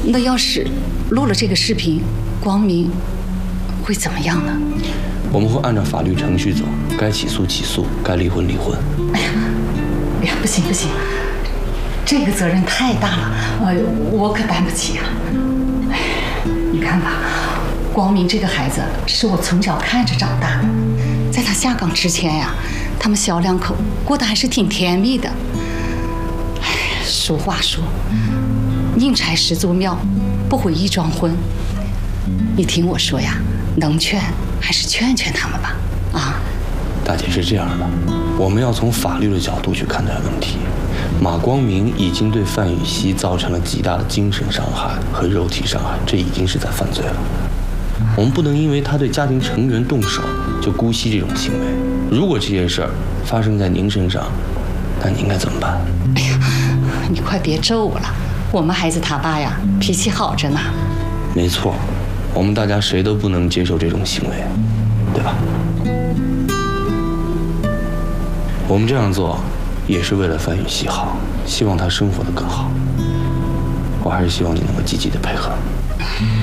那要是录了这个视频，光明会怎么样呢？ 我们会按照法律程序走，该起诉起诉，该离婚离婚。 哎呀，不行，这个责任太大了，我可担不起啊。哎，你看吧，光明这个孩子是我从小看着长大的，在他下岗之前呀，他们小两口过得还是挺甜蜜的。哎，俗话说，宁拆十座庙，不毁一桩婚。你听我说呀，能劝还是劝劝他们吧。啊， 大姐是这样的，我们要从法律的角度去看待问题。马光明已经对范雨熙造成了极大的精神伤害和肉体伤害，这已经是在犯罪了。我们不能因为他对家庭成员动手就姑息这种行为。如果这件事儿发生在您身上，那你应该怎么办？ 哎呀，你快别咒我了，我们孩子他爸呀，脾气好着呢。 没错，我们大家谁都不能接受这种行为，对吧？我们这样做也是为了范雨熙好，希望她生活得更好。我还是希望你能够积极的配合。